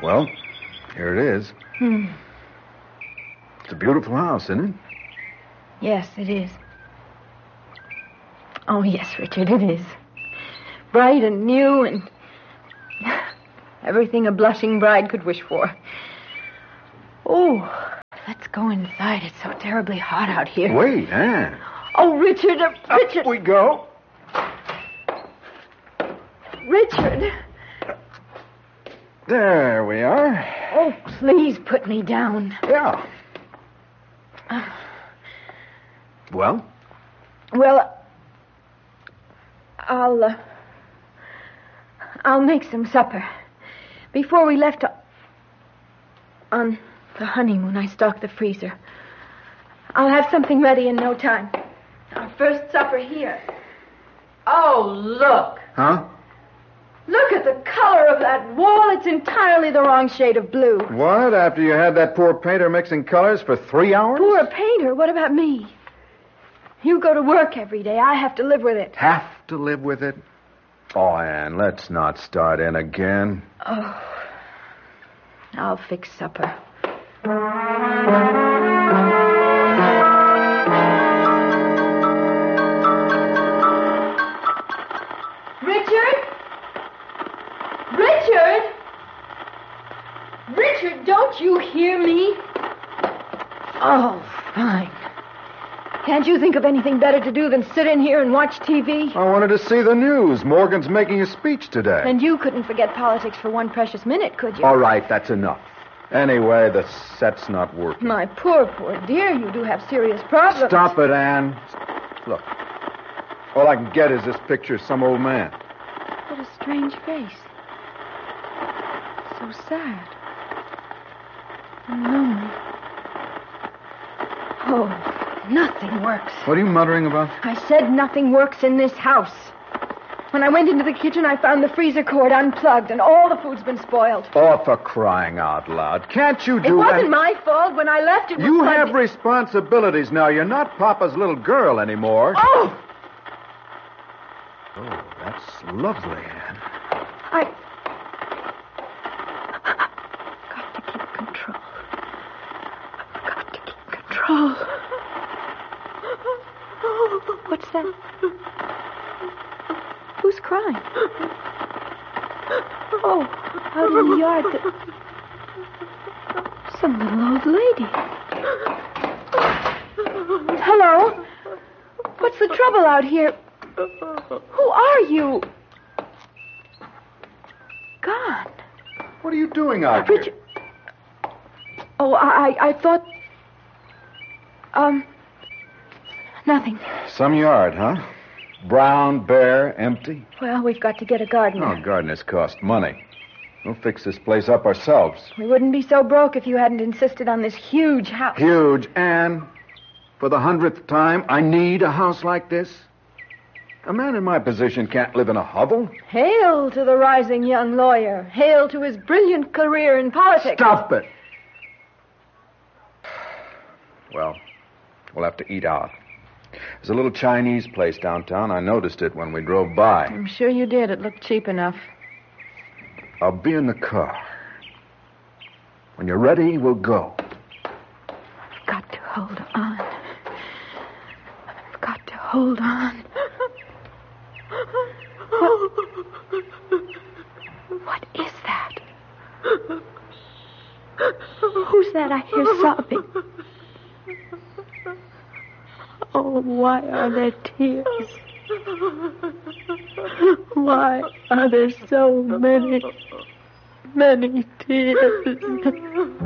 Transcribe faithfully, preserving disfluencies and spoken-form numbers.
Well, here it is. Hmm. It's a beautiful house, isn't it? Yes, it is. Oh, yes, Richard, it is. Bright and new and everything a blushing bride could wish for. Oh, let's go inside. It's so terribly hot out here. Wait, Anne. Oh, Richard, uh, Richard. Up we go. Richard. There we are. Oh, please put me down. Yeah. Well? Well, I'll, uh, I'll make some supper. Before we left on the honeymoon, I stocked the freezer. I'll have something ready in no time. Our first supper here. Oh, look. Huh? Look at the color of that wall. It's entirely the wrong shade of blue. What? After you had that poor painter mixing colors for three hours? Poor painter? What about me? You go to work every day. I have to live with it. Have to live with it? Oh, Anne, let's not start in again. Oh. I'll fix supper. Richard? Richard? Richard, don't you hear me? Oh, fine. Can't you think of anything better to do than sit in here and watch T V? I wanted to see the news. Morgan's making a speech today. And you couldn't forget politics for one precious minute, could you? All right, that's enough. Anyway, the set's not working. My poor, poor dear, you do have serious problems. Stop it, Anne. Look, all I can get is this picture of some old man. What a strange face. So sad. And lonely. Oh, nothing works. What are you muttering about? I said nothing works in this house. When I went into the kitchen, I found the freezer cord unplugged, and all the food's been spoiled. Oh, for crying out loud. Can't you do... It wasn't any- my fault. When I left, it was You plugged have in. responsibilities now. You're not Papa's little girl anymore. Oh! Oh, that's lovely, Anne. I... Got to keep control. Got to keep control. What's that? Who's crying? Oh, out in the yard. The... Some little old lady. Hello? What's the trouble out here? Who are you? Gone. What are you doing out Richard. here? Oh, I, I thought... Um... Nothing. Some yard, huh? Brown, bare, empty? Well, we've got to get a gardener. Oh, gardeners cost money. We'll fix this place up ourselves. We wouldn't be so broke if you hadn't insisted on this huge house. Huge, Anne. For the hundredth time, I need a house like this. A man in my position can't live in a hovel. Hail to the rising young lawyer. Hail to his brilliant career in politics. Stop it. Well, we'll have to eat out. There's a little Chinese place downtown. I noticed it when we drove by. I'm sure you did. It looked cheap enough. I'll be in the car. When you're ready, we'll go. I've got to hold on. I've got to hold on. What, what is that? Who's that I hear sobbing? Oh, why are there tears? Why are there so many, many tears?